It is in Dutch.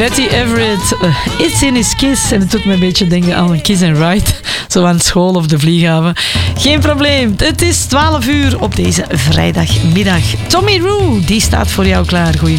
Betty Everett, It's in His Kiss. En het doet me een beetje denken aan een Kiss and Ride. Zo aan school of de vlieghaven. Geen probleem, het is 12 uur op deze vrijdagmiddag. Tommy Roo, die staat voor jou klaar. Goedemiddag.